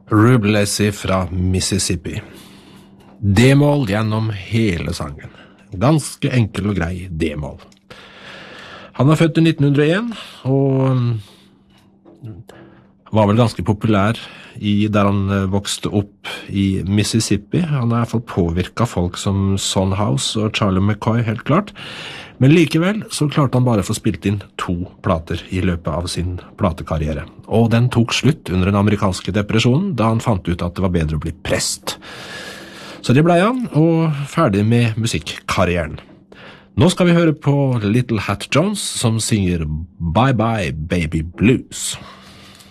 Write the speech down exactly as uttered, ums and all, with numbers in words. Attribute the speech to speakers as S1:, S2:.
S1: Rube Lacy fra Mississippi. D-mål gjennom hele sangen. Ganske enkel og grei D-mål. Han var født i nitten hundre og en, og var vel ganske populær i der han vokste opp i Mississippi. Han er i hvert fall påvirket folk som Son House og Charlie McCoy, helt klart. Men likevel så klarte han bare å få spilt inn to plater i løpet av sin platekarriere. Og den tok slutt under den amerikanske depresjonen, da han fant ut at det var bedre å bli prest. Så det ble han, og ferdig med musikkarrieren. Nå skal vi høre på Little Hat Jones, som synger Bye Bye Baby Blues.